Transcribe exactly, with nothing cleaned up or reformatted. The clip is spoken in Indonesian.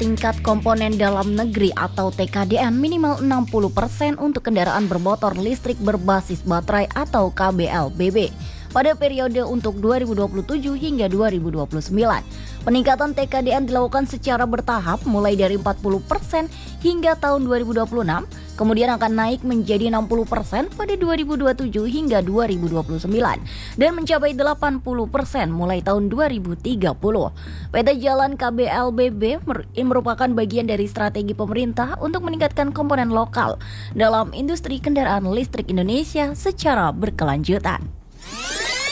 tingkat komponen dalam negeri atau T K D N minimal enam puluh persen untuk kendaraan bermotor listrik berbasis baterai atau K B L B B pada periode untuk dua ribu dua puluh tujuh hingga dua ribu dua puluh sembilan. Peningkatan T K D N dilakukan secara bertahap mulai dari empat puluh persen hingga tahun dua ribu dua puluh enam, kemudian akan naik menjadi enam puluh persen pada dua ribu dua puluh tujuh hingga dua ribu dua puluh sembilan dan mencapai delapan puluh persen mulai tahun dua ribu tiga puluh. Peta jalan K B L B B merupakan bagian dari strategi pemerintah untuk meningkatkan komponen lokal dalam industri kendaraan listrik Indonesia secara berkelanjutan.